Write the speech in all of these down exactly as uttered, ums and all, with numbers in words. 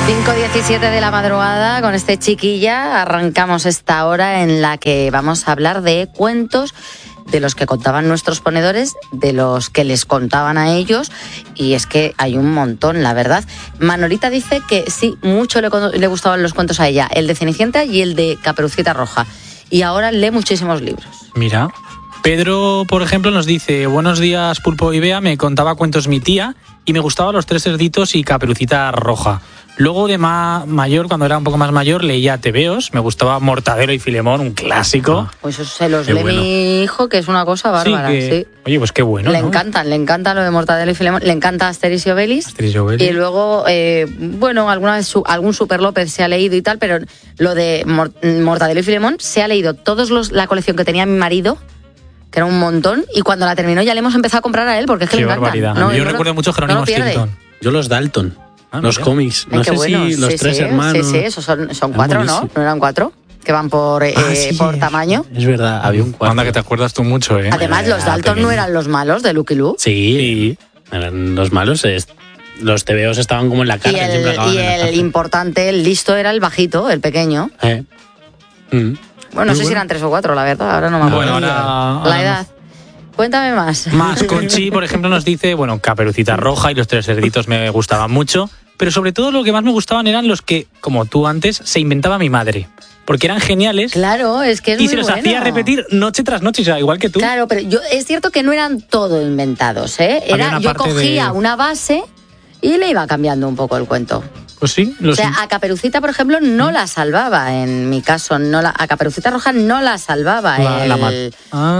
cinco diecisiete de la madrugada, con este Chiquilla arrancamos esta hora en la que vamos a hablar de cuentos de los que contaban nuestros ponedores, de los que les contaban a ellos, y es que hay un montón, la verdad. Manolita dice que sí, mucho le, le gustaban los cuentos a ella, el de Cenicienta y el de Caperucita Roja, y ahora lee muchísimos libros. Mira, Pedro, por ejemplo, nos dice: buenos días, Pulpo y Bea, me contaba cuentos mi tía y me gustaban Los Tres Cerditos y Caperucita Roja. Luego de ma- mayor, cuando era un poco más mayor, leía tebeos, me gustaba Mortadelo y Filemón, un clásico. Pues eso se los Qué lee bueno. mi hijo, que es una cosa bárbara. Sí, que- sí. Oye, pues qué bueno, Le ¿no? encantan, le encanta lo de Mortadelo y Filemón, le encanta Asterix y Obelix. Asterix y Obelix. Y luego, eh, bueno, alguna vez su, algún Super López se ha leído y tal, pero lo de Mor- Mortadelo y Filemón se ha leído todos los la colección que tenía mi marido, que era un montón, y cuando la terminó ya le hemos empezado a comprar a él, porque es que Qué le encantan. barbaridad. No, Yo no recuerdo lo- mucho no Jerónimo lo pierde. Stilton. Yo los Dalton, Ah, los mira. cómics. Ay, No qué sé bueno. si los sí, tres sí, hermanos. Sí, sí, esos son, son Eran cuatro, ¿no? buenísimos. ¿No eran cuatro? Que van por, eh, Ah, sí. por tamaño. Es verdad, había un cuarto. Anda, que te acuerdas tú mucho, ¿eh? Además, los era Dalton pequeño. no eran los malos de Lucky Luke. Sí, eran los malos. es- Los tebeos estaban como en la Y cárcel. siempre el, acababan y en la el cárcel. importante, el listo, era el bajito, el pequeño. Eh. Mm. Bueno, no Muy sé si bueno. eran tres o cuatro, la verdad, ahora no me acuerdo. Bueno, ahora... La ahora edad. Cuéntame más. no. Más Conchi, por ejemplo, nos dice, bueno, Caperucita Roja y Los Tres Cerditos me gustaban mucho, pero sobre todo lo que más me gustaban eran los que, como tú antes, se inventaba mi madre. Porque eran geniales Claro, es que es y muy se los bueno. hacía repetir noche tras noche, o sea, igual que tú. Claro, pero yo es cierto que no eran todo inventados, ¿eh? Había Era, una yo parte cogía de- una base y le iba cambiando un poco el cuento. Pues sí, O los... sea, a Caperucita, por ejemplo, no la salvaba, en mi caso, no la, a Caperucita Roja no la salvaba La- el, la ma- Ah.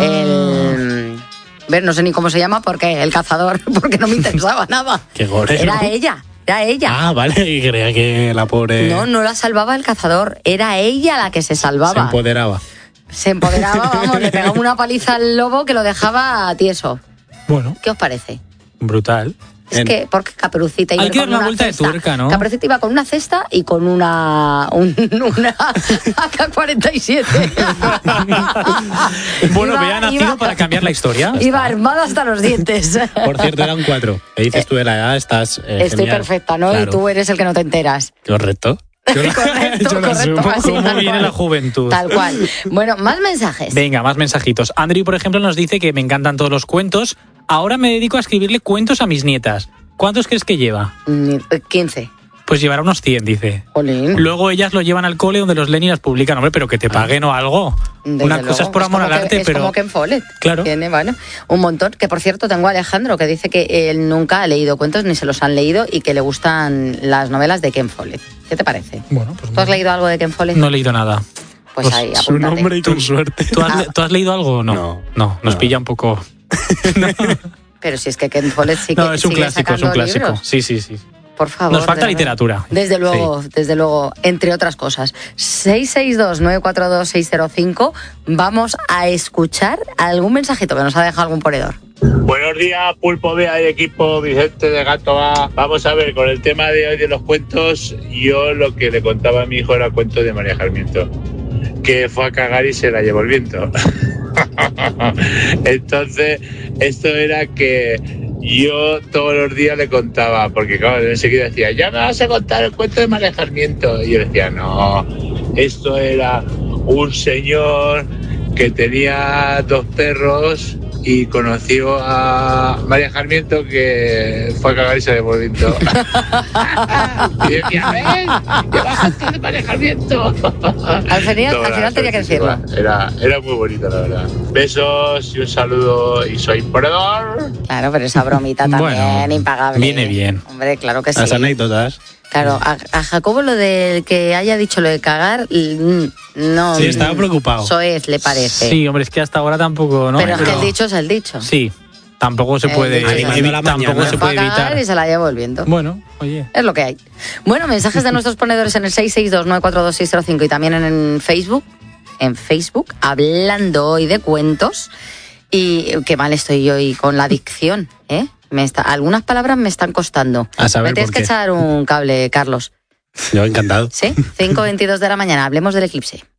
el- ver, no sé ni cómo se llama, porque el cazador, porque no me interesaba nada. Qué gore, Era ¿no? ella, era ella. Ah, vale, y creía que la pobre No, no la salvaba el cazador, era ella la que se se salvaba. empoderaba. Se empoderaba, vamos, le pegaba una paliza al lobo que lo dejaba tieso. Bueno, ¿Qué os parece? brutal. Es En- que, porque Caperucita iba Hay que con dar una una vuelta de cesta. tuerca, ¿no? Caperucita iba con una cesta y con una un- una A K cuarenta y siete. Bueno, Iba- Bea ha nacido iba- para cambiar la historia. Iba armada hasta los dientes. Por cierto, eran cuatro. ¿Qué dices tú de la edad? Estás eh, Estoy genial. perfecta, ¿no? Claro. Y tú eres el que no te enteras. Correcto. Correcto, Yo lo correcto. asumo. así, ¿Cómo tal viene cual. la juventud? Tal cual. Bueno, más mensajes. Venga, más mensajitos. Andrew, por ejemplo, nos dice que me encantan todos los cuentos. Ahora me dedico a escribirle cuentos a mis nietas. ¿Cuántos crees que lleva? Mm, quince. Pues llevará unos cien, dice. Jolín. Luego ellas lo llevan al cole donde los leen y las publican. Hombre, pero que te paguen o algo. Desde Una luego. cosa es por amor como al que- arte, es pero... como Ken Follett. Claro. Tiene, bueno, un montón. Que por cierto, tengo a Alejandro que dice que él nunca ha leído cuentos ni se los han leído y que le gustan las novelas de Ken Follett. ¿Qué te parece? Bueno, pues ¿Tú has leído algo de Ken Follett? no he leído nada. Pues, pues ahí, Su apúntate. nombre y con suerte. ¿Tú has, le- tú has leído algo o no? No. No, nos No. pilla un poco... Pero si es que Ken Follett sí que No, es un sigue clásico, es un sacando clásico. libros. Sí, sí, sí. Por favor. Nos falta de verdad. literatura. Desde luego, desde luego, entre otras cosas. seis seis dos, nueve cuatro dos, seis cero cinco. Vamos a escuchar algún mensajito que nos ha dejado algún ponedor. Buenos días, Pulpo Bea y equipo Vicente de Gato A. Vamos a ver, con el tema de hoy de los cuentos, yo lo que le contaba a mi hijo era cuento de María Sarmiento, que fue a cagar y se la llevó el viento. Entonces, esto era que yo todos los días le contaba, porque claro, enseguida decía, ya me vas a contar el cuento de María Sarmiento. Y yo decía, no, esto era un señor que tenía dos perros y conoció a María Sarmiento, que fue a cagar y se le llevó el viento. Y decía, ven, ya vas a contar de María Sarmiento. Al final, No, al final tenía que decirlo. Era, era muy bonito, la verdad. Besos y un saludo, y soy ponedor. Claro, pero esa bromita también, Bueno, impagable. viene bien. Hombre, claro que sí. Las anécdotas. Claro, a, a Jacobo lo del que haya dicho lo de cagar, mm, no. Sí, estaba preocupado. Eso es, le parece. Sí, hombre, es que hasta ahora tampoco, ¿no? pero es que el dicho es el dicho. Sí, tampoco se El puede, dicho es Animando así. la tampoco mañana. se Fue a puede cagar evitar. y se la llevó el viento. Bueno, oye. Es lo que hay. Bueno, mensajes de nuestros ponedores en el seis seis dos, nueve cuatro dos, seis cero cinco y también en Facebook, en Facebook, hablando hoy de cuentos. Y qué mal estoy hoy con la dicción, ¿eh? Me está, algunas palabras me están costando. A saber Me tienes por que qué. echar un cable, Carlos. Yo encantado. ¿Sí? cinco veintidós de la mañana, hablemos del eclipse.